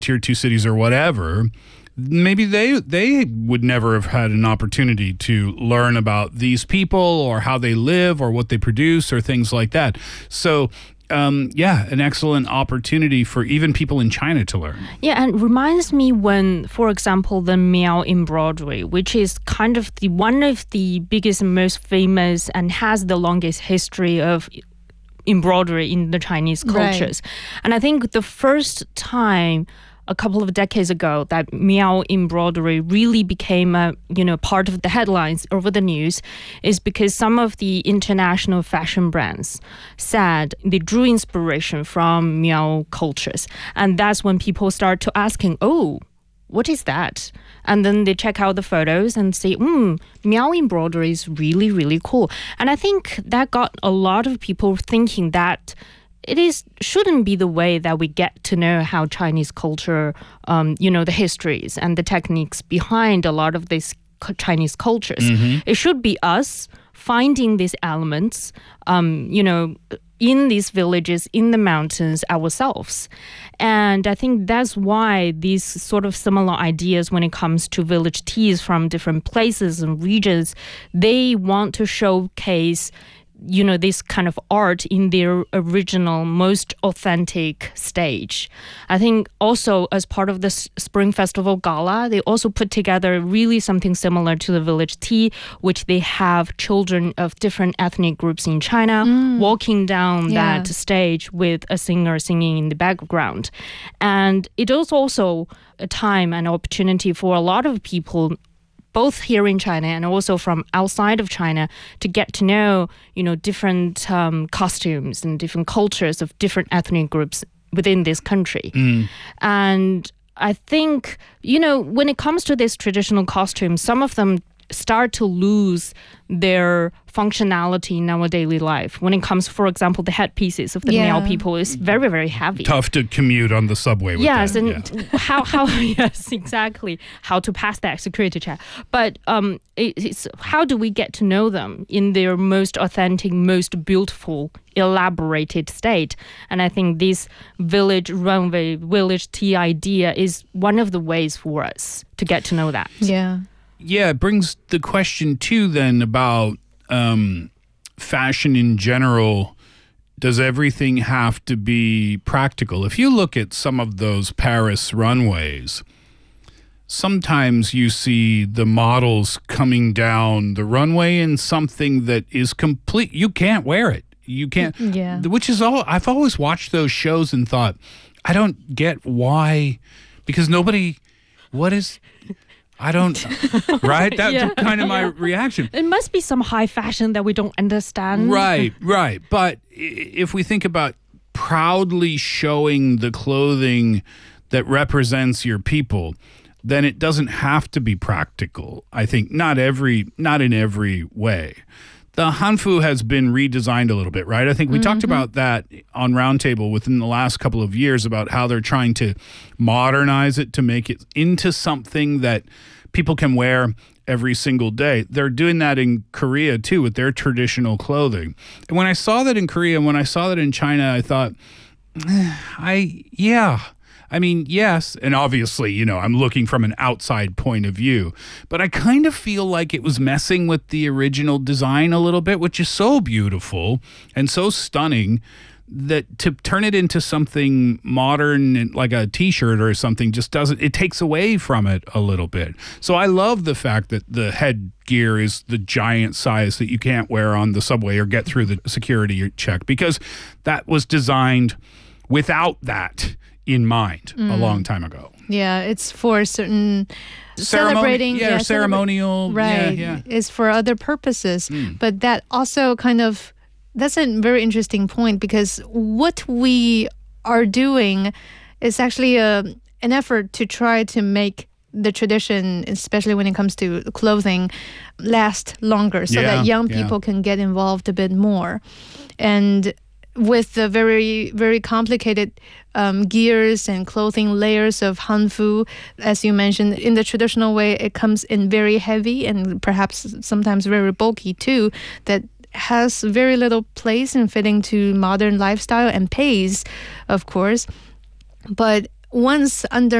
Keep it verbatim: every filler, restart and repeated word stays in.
tier two cities or whatever, maybe they they would never have had an opportunity to learn about these people or how they live or what they produce or things like that. So Um, yeah, an excellent opportunity for even people in China to learn. Yeah, and reminds me when, for example, the Miao embroidery, which is kind of the one of the biggest and most famous and has the longest history of embroidery in the Chinese cultures. Right. And I think the first time a couple of decades ago that Miao embroidery really became a you know part of the headlines over the news is because some of the international fashion brands said they drew inspiration from Miao cultures, and that's when people start to asking, oh, what is that? And then they check out the photos and say, hmm, Miao embroidery is really, really cool. And I think that got a lot of people thinking that it is shouldn't be the way that we get to know how Chinese culture, um, you know, the histories and the techniques behind a lot of these Chinese cultures. Mm-hmm. It should be us finding these elements, um, you know, in these villages, in the mountains ourselves. And I think that's why these sort of similar ideas when it comes to village teas from different places and regions, they want to showcase you know, this kind of art in their original, most authentic stage. I think also as part of the Spring Festival Gala, they also put together really something similar to the village tea, which they have children of different ethnic groups in China mm. walking down yeah. that stage with a singer singing in the background. And it was also a time and opportunity for a lot of people both here in China and also from outside of China to get to know, you know, different um, costumes and different cultures of different ethnic groups within this country. Mm. And I think, you know, when it comes to these traditional costumes, some of them start to lose their functionality in our daily life. When it comes, for example, the headpieces of the yeah. Miao people is very, very heavy. Tough to commute on the subway with yes, that. And yeah. how, how, yes, exactly, how to pass that security check. But um, it, it's how do we get to know them in their most authentic, most beautiful, elaborated state? And I think this village runway, village tea idea is one of the ways for us to get to know that. Yeah. Yeah, it brings the question, too, then, about um, fashion in general. Does everything have to be practical? If you look at some of those Paris runways, sometimes you see the models coming down the runway in something that is complete. You can't wear it. You can't. Yeah. Which is all. I've always watched those shows and thought, I don't get why, because nobody, what is... I don't, right? That's yeah. kind of my reaction. It must be some high fashion that we don't understand. Right, right. But if we think about proudly showing the clothing that represents your people, then it doesn't have to be practical. I think not every, not in every way. The Hanfu has been redesigned a little bit, right? I think we mm-hmm. talked about that on Roundtable within the last couple of years about how they're trying to modernize it to make it into something that people can wear every single day. They're doing that in Korea, too, with their traditional clothing. And when I saw that in Korea and when I saw that in China, I thought, eh, I, yeah. I mean, yes, and obviously, you know, I'm looking from an outside point of view, but I kind of feel like it was messing with the original design a little bit, which is so beautiful and so stunning that to turn it into something modern, like a t-shirt or something, just doesn't, it takes away from it a little bit. So I love the fact that the headgear is the giant size that you can't wear on the subway or get through the security check, because that was designed without that in mind mm. a long time ago. Yeah, it's for certain Ceremoni- celebrating. Yeah, yeah ceremonial. Celebra- right. Yeah, yeah. It's for other purposes. Mm. But that also kind of, that's a very interesting point, because what we are doing is actually a, an effort to try to make the tradition, especially when it comes to clothing, last longer so yeah, that young people yeah. can get involved a bit more. And with the very, very complicated um, gears and clothing layers of Hanfu, as you mentioned, in the traditional way, it comes in very heavy and perhaps sometimes very bulky too, that has very little place in fitting to modern lifestyle and pays, of course. But once under